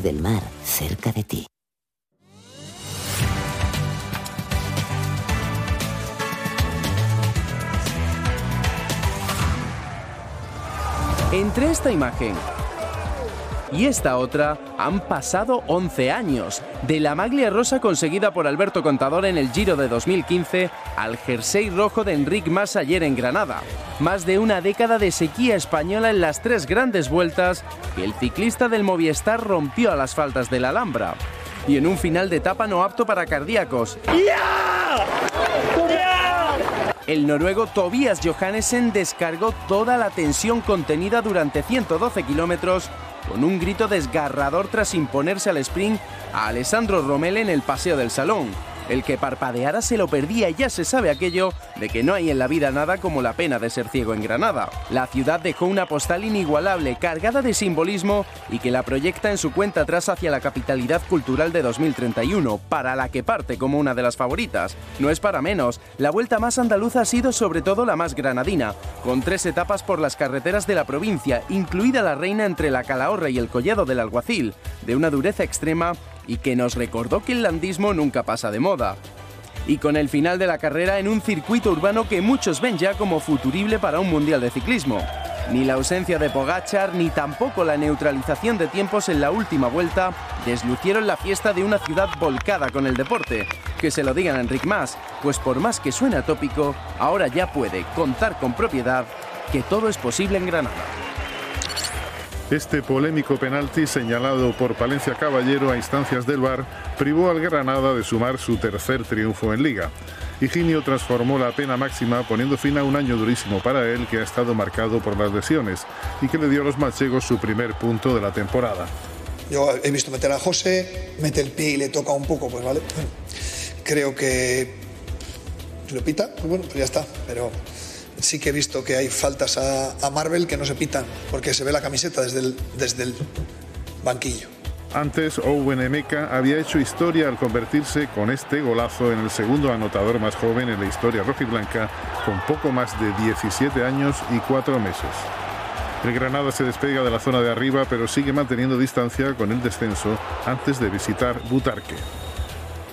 del mar cerca de ti. Entre esta imagen y esta otra han pasado 11 años, de la maglia rosa conseguida por Alberto Contador en el Giro de 2015 al jersey rojo de Enric Mas ayer en Granada. Más de una década de sequía española en las 3 grandes vueltas que el ciclista del Movistar rompió a las faldas de la Alhambra. Y en un final de etapa no apto para cardíacos. El noruego Tobias Johannesen descargó toda la tensión contenida durante 112 kilómetros con un grito desgarrador tras imponerse al sprint a Alessandro Romele en el Paseo del Salón. El que parpadeara se lo perdía y ya se sabe aquello de que no hay en la vida nada como la pena de ser ciego en Granada. La ciudad dejó una postal inigualable, cargada de simbolismo y que la proyecta en su cuenta atrás hacia la capitalidad cultural de 2031, para la que parte como una de las favoritas. No es para menos, la vuelta más andaluza ha sido sobre todo la más granadina, con 3 etapas por las carreteras de la provincia, incluida la Reina entre la Calahorra y el Collado del Alguacil, de una dureza extrema y que nos recordó que el landismo nunca pasa de moda. Y con el final de la carrera en un circuito urbano que muchos ven ya como futurible para un mundial de ciclismo. Ni la ausencia de Pogačar ni tampoco la neutralización de tiempos en la última vuelta deslucieron la fiesta de una ciudad volcada con el deporte. Que se lo digan a Enric Mas, pues por más que suene atópico, ahora ya puede contar con propiedad que todo es posible en Granada. Este polémico penalti señalado por Palencia Caballero a instancias del VAR privó al Granada de sumar su 3er triunfo en Liga. Higinio transformó la pena máxima poniendo fin a un año durísimo para él que ha estado marcado por las lesiones y que le dio a los manchegos su primer punto de la temporada. Yo he visto meter a José, mete el pie y le toca un poco, pues vale. Creo que lo pita, pues bueno, pues ya está, pero sí que he visto que hay faltas a Marvel que no se pitan, porque se ve la camiseta desde el banquillo. Antes, Owen Emeka había hecho historia al convertirse con este golazo en el segundo anotador más joven en la historia rojiblanca, con poco más de 17 años y 4 meses. El Granada se despega de la zona de arriba, pero sigue manteniendo distancia con el descenso antes de visitar Butarque.